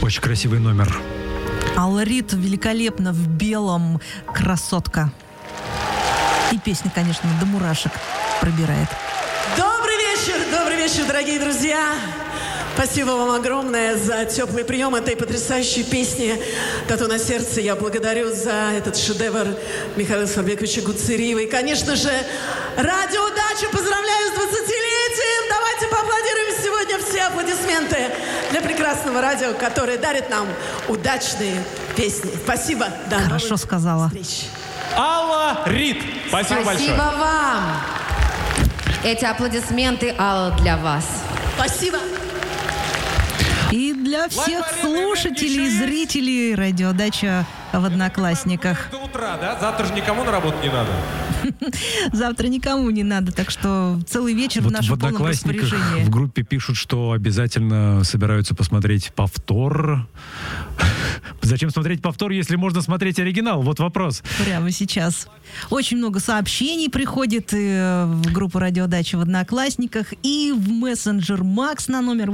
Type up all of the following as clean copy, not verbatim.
Очень красивый номер. Алла Рид великолепно в белом, красотка. И песня, конечно, до мурашек пробирает. Добрый вечер, дорогие друзья. Спасибо вам огромное за теплый прием этой потрясающей песни «Тату на сердце». Я благодарю за этот шедевр Михаила Сарбековича Гуцериева. И, конечно же, Радио Дача поздравляю с 20-летием. Давайте поаплодируем сегодня все аплодисменты для прекрасного радио, которое дарит нам удачные песни. Спасибо. До Хорошо сказала. встреч. Алла Рид. Спасибо большое. Спасибо вам. Эти аплодисменты, Алла, для вас. Спасибо. И для всех слушателей, зрителей радиодача в Одноклассниках. До утра, да? Завтра же никому на работу не надо. Завтра никому не надо, так что целый вечер в Вот нашем в полном Одноклассниках распоряжении. в группе пишут, что обязательно собираются посмотреть повтор. Зачем смотреть повтор, если можно смотреть оригинал? Вот вопрос. Прямо сейчас. Очень много сообщений приходит в группу «Радиодача» в Одноклассниках и в мессенджер Макс на номер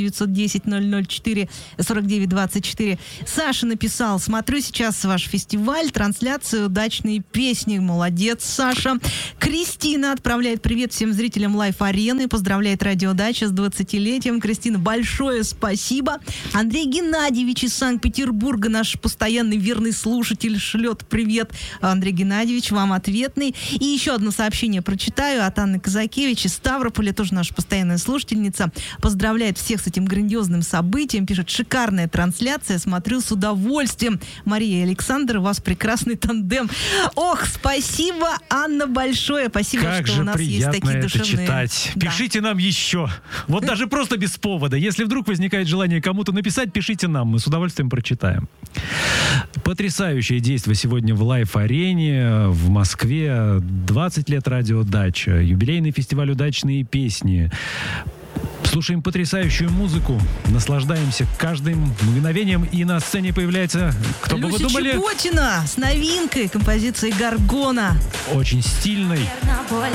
8-910-004-49-24. Саша написал: смотрю сейчас ваш фестиваль, трансляцию «Удачные песни». Молодец, Саша. Кристина отправляет привет всем зрителям Лайф-арены. Поздравляет «Радиодача» с 20-летием. Кристина, большое спасибо. Андрей Геннадьевич из Санкт-Петербурга, наш постоянный верный слушатель, шлет привет. Андрей Геннадьевич, вам ответный. И еще одно сообщение прочитаю от Анны Казакевич из Ставрополя, тоже наша постоянная слушательница. Поздравляет всех с этим грандиозным событием. Пишет: шикарная трансляция, смотрю с удовольствием. Мария и Александр, у вас прекрасный тандем. Ох, спасибо, Анна, большое. Спасибо, Как что же у нас есть такие приятно это душевные... читать. Да. Пишите нам еще. Вот даже просто без повода. Если вдруг возникает желание кому-то написать, пишите нам. Мы с удовольствием прочитаем. Потрясающее действие сегодня в Лайф-арене в Москве. 20 лет радиодача. Юбилейный фестиваль «Удачные песни». Слушаем потрясающую музыку, наслаждаемся каждым мгновением, и на сцене появляется, кто бы вы Люся думали, Чеботина с новинкой композиции «Гаргона». очень стильной,